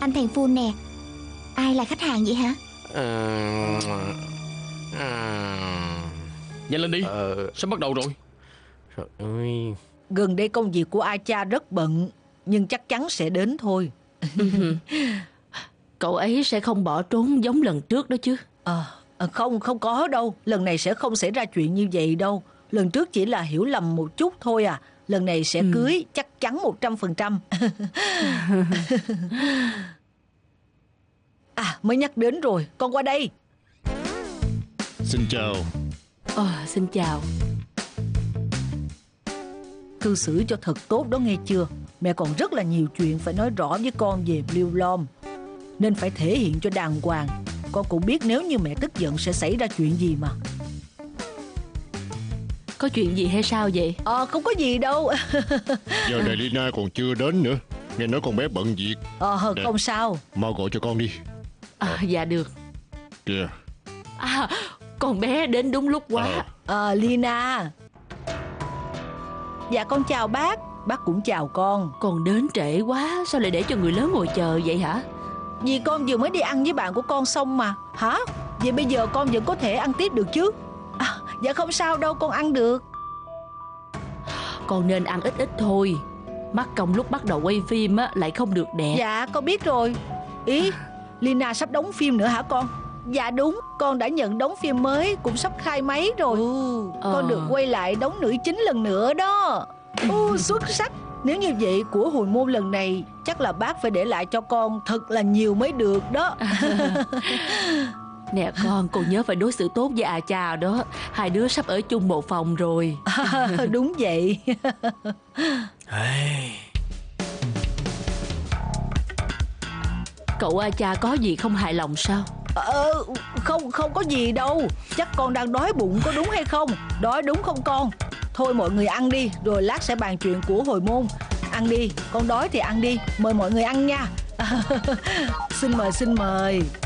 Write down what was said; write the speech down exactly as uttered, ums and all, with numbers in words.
Anh thèm phun nè. Ai là khách hàng vậy hả? À, à... Nhanh lên đi, ờ... sắp bắt đầu rồi. Trời ơi. Gần đây công việc của Acha rất bận, nhưng chắc chắn sẽ đến thôi. Cậu ấy sẽ không bỏ trốn giống lần trước đó chứ? À, không, không có đâu. Lần này sẽ không xảy ra chuyện như vậy đâu. Lần trước chỉ là hiểu lầm một chút thôi à. Lần này sẽ ừ. cưới chắc chắn một trăm phần trăm. À, mới nhắc đến rồi, con qua đây. Xin chào. Ờ, xin chào. Cư xử cho thật tốt đó nghe chưa. Mẹ còn rất là nhiều chuyện phải nói rõ với con về Blue Lom, nên phải thể hiện cho đàng hoàng. Con cũng biết nếu như mẹ tức giận sẽ xảy ra chuyện gì mà. Có chuyện gì hay sao vậy? Ờ, không có gì đâu. Giờ này Lina còn chưa đến nữa. Nghe nói con bé bận việc. Ờ, Nè, không sao. mau gọi cho con đi. À, dạ được. Kìa. À, con bé đến đúng lúc quá. Ờ, à, Lina. Dạ con chào bác. Bác cũng chào con. Con đến trễ quá, sao lại để cho người lớn ngồi chờ vậy hả? Vì con vừa mới đi ăn với bạn của con xong mà. Hả? Vậy bây giờ con vẫn có thể ăn tiếp được chứ? À, dạ không sao đâu, con ăn được. Con nên ăn ít ít thôi. Mắc công lúc bắt đầu quay phim á lại không được đẹp. Dạ con biết rồi. Ý, Lina sắp đóng phim nữa hả con? Dạ đúng, con đã nhận đóng phim mới, cũng sắp khai máy rồi. ừ, Con ờ. được quay lại đóng nữ chính lần nữa đó. ừ, Xuất sắc. Nếu như vậy của hồi môn lần này chắc là bác phải để lại cho con thật là nhiều mới được đó. Nè con, con nhớ phải đối xử tốt với Acha đó. Hai đứa sắp ở chung một phòng rồi. À, đúng vậy. Cậu Acha có gì không hài lòng sao? Ờ, không, không có gì đâu. Chắc con đang đói bụng có đúng hay không? Đói đúng không con? Thôi mọi người ăn đi, rồi lát sẽ bàn chuyện của hồi môn. Ăn đi, con đói thì ăn đi. Mời mọi người ăn nha. Xin mời, xin mời.